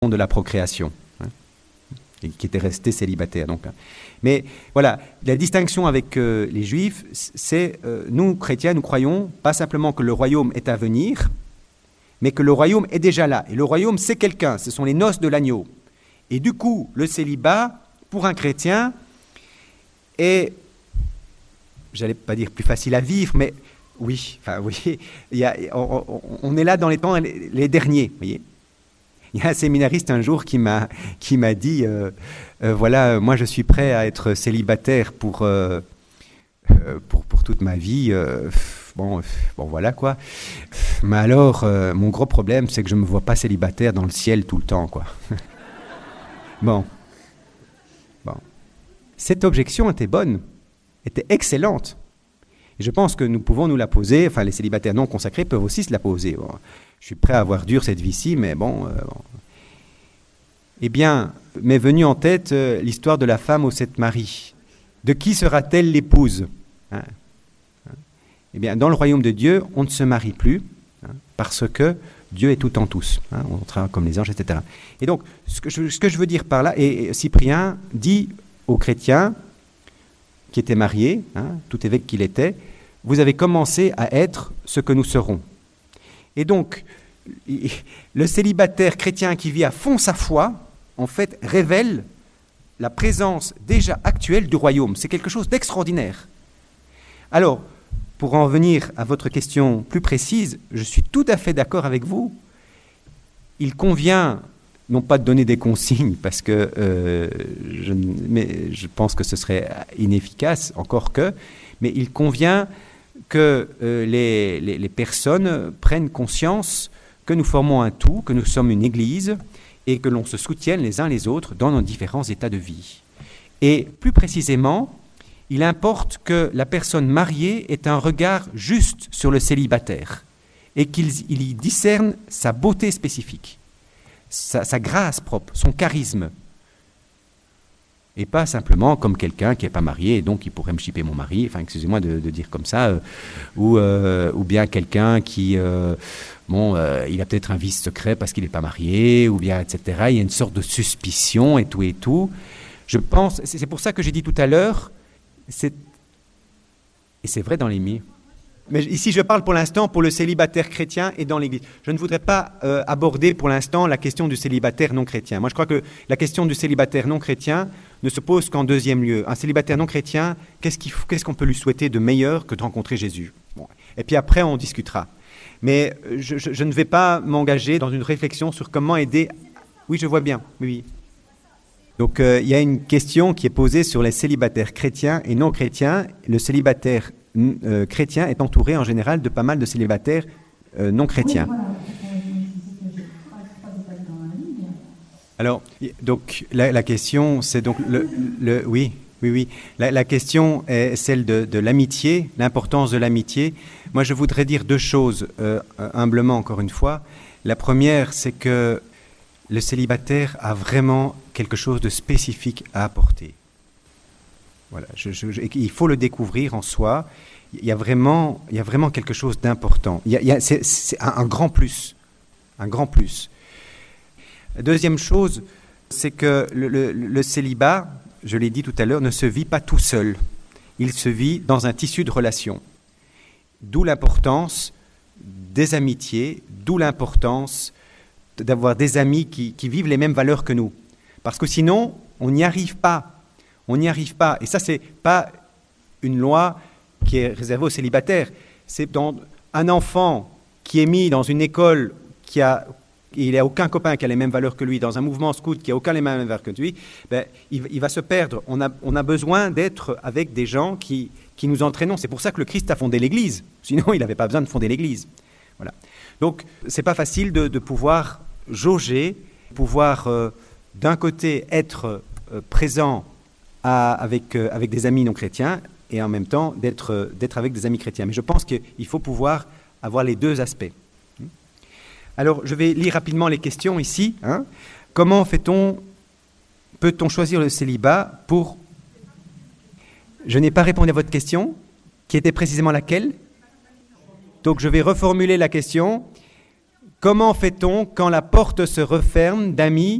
de la procréation, et qui étaient restés célibataires. Donc. Mais voilà, la distinction avec les Juifs, c'est nous, chrétiens, nous croyons pas simplement que le royaume est à venir, mais que le royaume est déjà là. Et le royaume, c'est quelqu'un, ce sont les noces de l'agneau. Et du coup, le célibat, pour un chrétien, est, j'allais pas dire plus facile à vivre, mais oui, on est là dans les temps les derniers, vous voyez. Il y a un séminariste un jour qui m'a dit voilà, moi je suis prêt à être célibataire pour toute ma vie. Bon, voilà quoi. Mais alors, mon gros problème, c'est que je me vois pas célibataire dans le ciel tout le temps, quoi. Bon. Cette objection était bonne, était excellente. Et je pense que nous pouvons nous la poser, enfin les célibataires non consacrés peuvent aussi se la poser. Bon, je suis prêt à avoir dur cette vie-ci, mais bon. Eh bien, m'est venue en tête l'histoire de la femme aux 7 maris. De qui sera-t-elle l'épouse ? Eh bien, dans le royaume de Dieu, on ne se marie plus, parce que Dieu est tout en tous. On sera comme les anges, etc. Et donc, ce que je veux dire par là, et Cyprien dit aux chrétiens qui étaient mariés, tout évêque qu'il était, vous avez commencé à être ce que nous serons. Et donc, le célibataire chrétien qui vit à fond sa foi, en fait, révèle la présence déjà actuelle du royaume. C'est quelque chose d'extraordinaire. Alors, pour en venir à votre question plus précise, je suis tout à fait d'accord avec vous. Il convient, non pas de donner des consignes, parce que je pense que ce serait inefficace, encore que, mais il convient que les personnes prennent conscience que nous formons un tout, que nous sommes une église, et que l'on se soutienne les uns les autres dans nos différents états de vie. Et plus précisément, il importe que la personne mariée ait un regard juste sur le célibataire et qu'il y discerne sa beauté spécifique, sa grâce propre, son charisme. Et pas simplement comme quelqu'un qui n'est pas marié et donc il pourrait me chipper mon mari, enfin excusez-moi de dire comme ça, ou bien quelqu'un qui, il a peut-être un vice secret parce qu'il n'est pas marié, ou bien etc. Il y a une sorte de suspicion et tout. Je pense, c'est pour ça que j'ai dit tout à l'heure, et c'est vrai dans les milieux. Mais ici, je parle pour l'instant pour le célibataire chrétien et dans l'Église. Je ne voudrais pas aborder pour l'instant la question du célibataire non chrétien. Moi, je crois que la question du célibataire non chrétien ne se pose qu'en deuxième lieu. Un célibataire non chrétien, qu'est-ce qu'on peut lui souhaiter de meilleur que de rencontrer Jésus ? Bon. Et puis après, on discutera. Mais je ne vais pas m'engager dans une réflexion sur comment aider... Oui, je vois bien, oui. Donc, il y a une question qui est posée sur les célibataires chrétiens et non chrétiens. Le célibataire chrétien est entouré en général de pas mal de célibataires non chrétiens. Alors, donc la question, c'est donc oui. La question est celle de l'amitié, l'importance de l'amitié. Moi, je voudrais dire deux choses humblement, encore une fois. La première, c'est que le célibataire a vraiment quelque chose de spécifique à apporter. Voilà, il faut le découvrir en soi. Il y a vraiment quelque chose d'important. C'est un grand plus. Un grand plus. La deuxième chose, c'est que le célibat, je l'ai dit tout à l'heure, ne se vit pas tout seul. Il se vit dans un tissu de relations. D'où l'importance des amitiés, d'où l'importance d'avoir des amis qui vivent les mêmes valeurs que nous. Parce que sinon, on n'y arrive pas. On n'y arrive pas. Et ça, ce n'est pas une loi qui est réservée aux célibataires. C'est dans un enfant qui est mis dans une école il n'a aucun copain qui a les mêmes valeurs que lui, dans un mouvement scout qui n'a aucun les mêmes valeurs que lui, il va se perdre. On a besoin d'être avec des gens qui nous entraînent. C'est pour ça que le Christ a fondé l'Église. Sinon, il n'avait pas besoin de fonder l'Église. Voilà. Donc, ce n'est pas facile de pouvoir jauger, pouvoir d'un côté être présent avec des amis non chrétiens et en même temps d'être avec des amis chrétiens. Mais je pense qu'il faut pouvoir avoir les deux aspects. Alors, je vais lire rapidement les questions ici. Comment peut-on choisir le célibat pour... Je n'ai pas répondu à votre question, qui était précisément laquelle ? Donc, je vais reformuler la question. Comment fait-on quand la porte se referme d'amis